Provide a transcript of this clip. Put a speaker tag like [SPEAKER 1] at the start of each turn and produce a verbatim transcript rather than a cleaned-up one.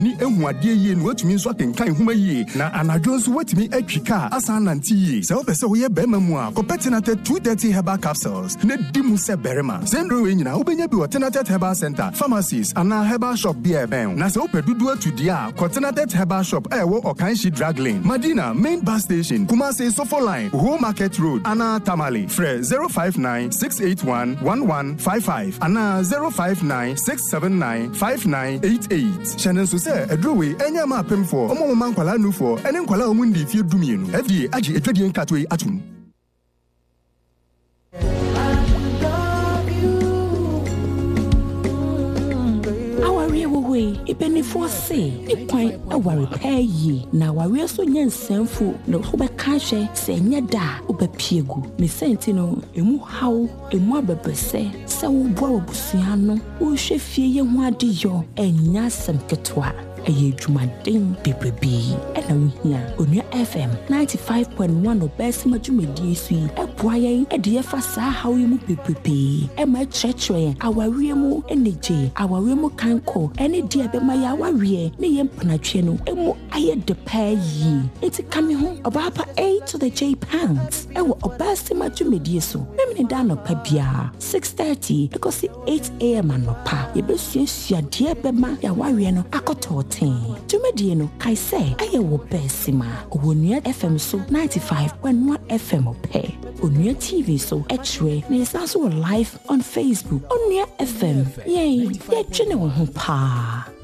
[SPEAKER 1] ni ehu ade ye no atumi nso akenkan homa ye na anadwo nso watumi atwika asa nanti ye se opese wo ye bema mu a Copetinate two thirty herbal capsules ne dimu se berema sendro we nyina obenya bi Copetinate herbal center pharmacies ana herbal shop bi e ben na se opedudu atudi a Copetinate herbal shop e wo Okanshi drug lane Madina main bus station Kumasi Sofo line Home Market Road ana Tamale fre zero five nine six eight one one one five five ana zero five nine six seven nine five nine eight eight Shannon so say edrowe enya ma pem for omo man kwala nu for ene kwala omundi fie dumienu F D A agi etwadi nkatwe atum
[SPEAKER 2] we ibeni force ikwan aware payi na ware so nyansanfu na ho be kahwe se nya da obapiegu me senti no emu hawo emu abebese se wo bo obusia no wo hwe fie ye ho adeyo enya semketwa eye dwumaden bebrebe ena wohia onua F M ninety-five point one obesi madwumedi esu eboayen ede ye fa saa hawo mu bebrebe e ma chechwe aware mu eneje aware mu kanko ene die be ma ya aware ne ye mpanatwe no emu aye de payi enti kame ho obapa A to the J pounds e wo obesi madwumedi esu memne da no pa bia six thirty because eight a m anopa ye be suasua die be ma ya aware no akoto Tumedie no kai say aye wo besima Onua F M so ninety-five point one F M ope Onua T V so X-ray na also live on Facebook Onua F M yey ye twene wo ho pa